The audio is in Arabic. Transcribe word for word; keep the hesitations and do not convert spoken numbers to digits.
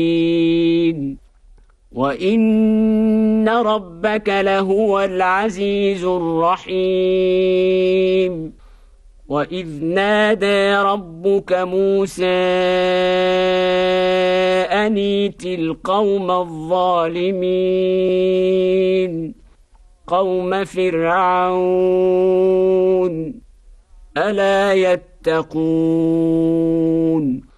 وإن ربك لهو العزيز الرحيم وإذ نادى ربك موسى أن ائت القوم الظالمين قوم فرعون ألا يتقون